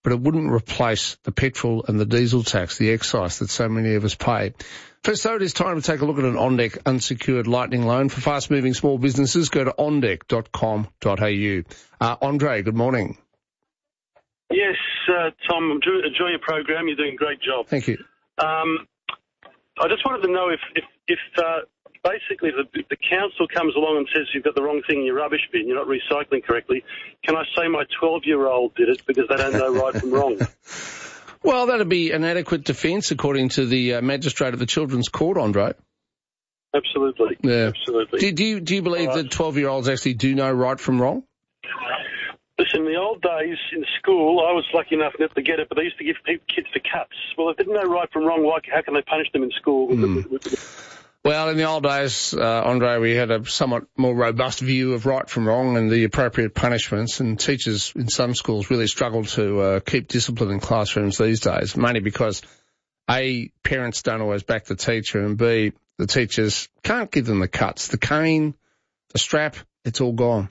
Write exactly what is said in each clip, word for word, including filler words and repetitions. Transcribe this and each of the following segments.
but it wouldn't replace the petrol and the diesel tax, the excise that so many of us pay. First, though, it is time to take a look at an OnDeck unsecured lightning loan for fast-moving small businesses. Go to on deck dot com dot a u. Uh, Andre, good morning. Yes, uh, Tom, I'm enjoying your program. You're doing a great job. Thank you. Um, I just wanted to know if, if, if uh, basically the, if the council comes along and says you've got the wrong thing in your rubbish bin, you're not recycling correctly, can I say my twelve-year-old did it because they don't know right from wrong? Well, that'd be an adequate defence, according to the uh, magistrate of the Children's Court, Andre. Absolutely. Yeah. Absolutely. Do, do, you, do you believe right. that twelve-year-olds actually do know right from wrong? Listen, in the old days in school, I was lucky enough not to get it, but they used to give kids the cuts. Well, if they didn't know right from wrong, why, how can they punish them in school? Mm. Well, in the old days, uh, Andre, we had a somewhat more robust view of right from wrong and the appropriate punishments, and teachers in some schools really struggle to uh, keep discipline in classrooms these days, mainly because, A, parents don't always back the teacher, and B, the teachers can't give them the cuts. The cane, the strap, it's all gone.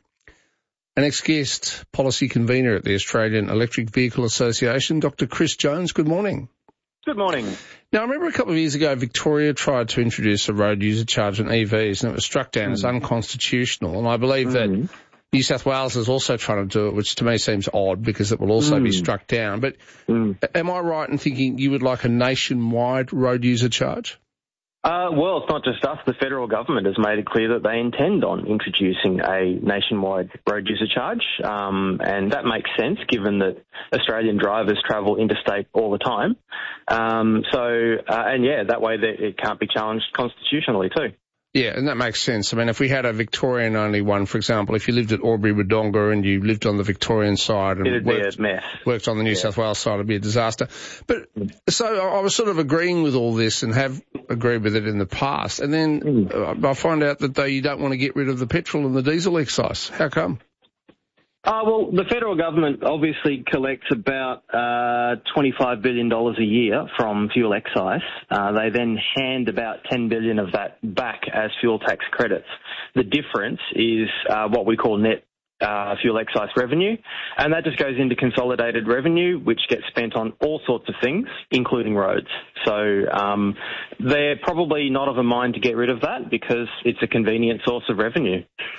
An ex-guest, policy convener at the Australian Electric Vehicle Association, Doctor Chris Jones, good morning. Good morning. Now, I remember a couple of years ago, Victoria tried to introduce a road user charge on E Vs, and it was struck down mm. as unconstitutional. And I believe mm. that New South Wales is also trying to do it, which to me seems odd because it will also mm. be struck down. But mm. am I right in thinking you would like a nationwide road user charge? Uh, well, it's not just us. The federal government has made it clear that they intend on introducing a nationwide road user charge, um, and that makes sense given that Australian drivers travel interstate all the time. Um, so, uh, and yeah, that way that it can't be challenged constitutionally too. Yeah, and that makes sense. I mean, if we had a Victorian-only one, for example, if you lived at Albury-Wodonga and you lived on the Victorian side and It'd worked, be a mess. worked on the New yeah. South Wales side, it'd be a disaster. But so I was sort of agreeing with all this and have agreed with it in the past, and then mm. I find out that they, you don't want to get rid of the petrol and the diesel excise. How come? Uh, well, the federal government obviously collects about uh, twenty-five billion dollars a year from fuel excise. Uh, they then hand about ten billion dollars of that back as fuel tax credits. The difference is uh, what we call net uh, fuel excise revenue, and that just goes into consolidated revenue, which gets spent on all sorts of things, including roads. So um, they're probably not of a mind to get rid of that because it's a convenient source of revenue.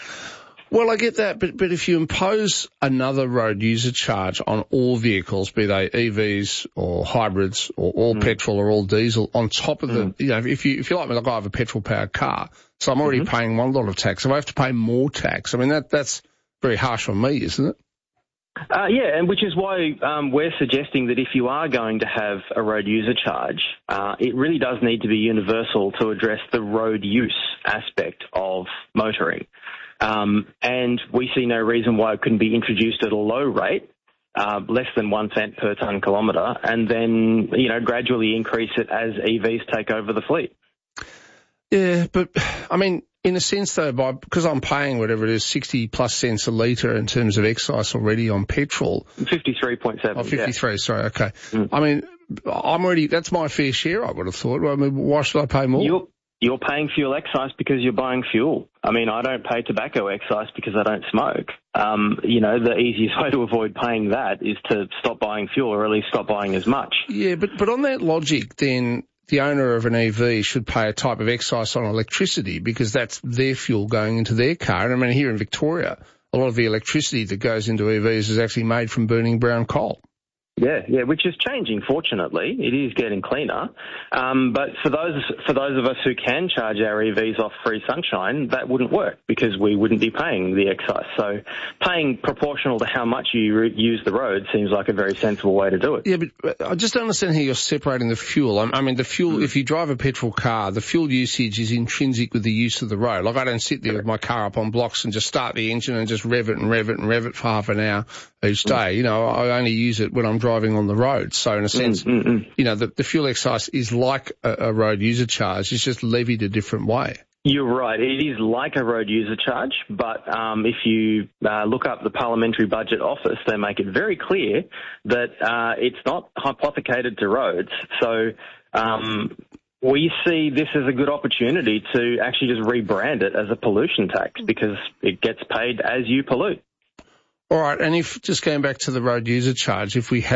Well, I get that, but but if you impose another road user charge on all vehicles, be they E Vs or hybrids or all mm. petrol or all diesel, on top of mm. the, you know, if you if you like me, like I have a petrol-powered car, so I'm already mm-hmm. paying one lot of tax. If I have to pay more tax, I mean that that's very harsh on me, isn't it? Uh, yeah, and which is why um, we're suggesting that if you are going to have a road user charge, uh, it really does need to be universal to address the road use aspect of motoring. Um, and we see no reason why it couldn't be introduced at a low rate, uh, less than one cent per tonne kilometre, and then, you know, gradually increase it as E Vs take over the fleet. Yeah, but, I mean, in a sense, though, by, because I'm paying whatever it is, sixty plus cents a litre in terms of excise already on petrol. fifty-three point seven. Oh, fifty-three, yeah. Sorry, okay. Mm. I mean, I'm already, that's my fair share, I would have thought. I mean, why should I pay more? You're- You're paying fuel excise because you're buying fuel. I mean, I don't pay tobacco excise because I don't smoke. Um, you know, the easiest way to avoid paying that is to stop buying fuel or at least stop buying as much. Yeah, but, but on that logic, then the owner of an E V should pay a type of excise on electricity because that's their fuel going into their car. And I mean, here in Victoria, a lot of the electricity that goes into E Vs is actually made from burning brown coal. Yeah, yeah, which is changing, fortunately. It is getting cleaner. Um, but for those for those of us who can charge our E Vs off free sunshine, that wouldn't work because we wouldn't be paying the excise. So paying proportional to how much you re- use the road seems like a very sensible way to do it. Yeah, but I just don't understand how you're separating the fuel. I mean, the fuel, mm. if you drive a petrol car, the fuel usage is intrinsic with the use of the road. Like, I don't sit there with my car up on blocks and just start the engine and just rev it and rev it and rev it for half an hour each day. You know, I only use it when I'm driving on the road. So in a sense, mm, mm, mm. you know, the, the fuel excise is like a, a road user charge. It's just levied a different way. You're right. It is like a road user charge, but um, if you uh, look up the Parliamentary Budget Office, they make it very clear that uh, it's not hypothecated to roads. So um, we see this as a good opportunity to actually just rebrand it as a pollution tax because it gets paid as you pollute. All right, and if, just going back to the road user charge, if we had